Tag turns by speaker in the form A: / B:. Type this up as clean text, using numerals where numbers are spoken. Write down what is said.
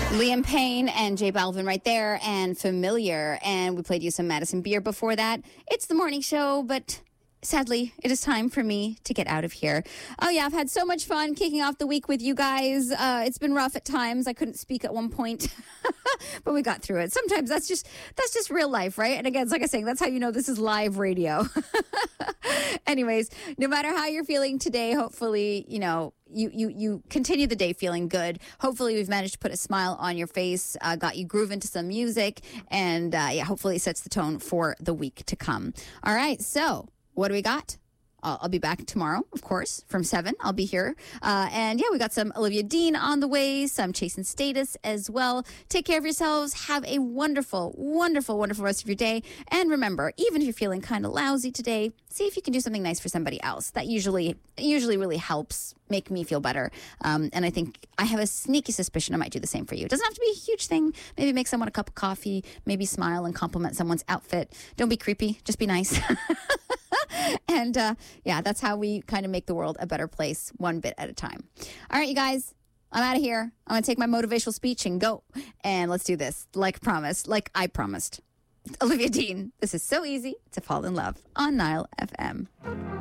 A: Liam Payne and J Balvin right there, and Familiar. And we played you some Madison Beer before that. It's the morning show, but sadly, it is time for me to get out of here. Oh, yeah, I've had so much fun kicking off the week with you guys. It's been rough at times. I couldn't speak at one point, but we got through it. Sometimes that's just real life, right? And again, it's like I was saying, that's how you know this is live radio. Anyways, no matter how you're feeling today, hopefully, you continue the day feeling good. Hopefully we've managed to put a smile on your face, got you grooving to some music, and hopefully it sets the tone for the week to come. All right, so what do we got? I'll be back tomorrow, of course, from 7. I'll be here. And we got some Olivia Dean on the way, some Chasing Status as well. Take care of yourselves. Have a wonderful, wonderful, wonderful rest of your day. And remember, even if you're feeling kind of lousy today, see if you can do something nice for somebody else. That usually really helps make me feel better. And I think I have a sneaky suspicion I might do the same for you. It doesn't have to be a huge thing. Maybe make someone a cup of coffee, maybe smile and compliment someone's outfit. Don't be creepy. Just be nice. And that's how we kind of make the world a better place, one bit at a time. All right, you guys, I'm out of here. I'm going to take my motivational speech and go. And let's do this like I promised. Olivia Dean, this is so easy to fall in love on Nile FM.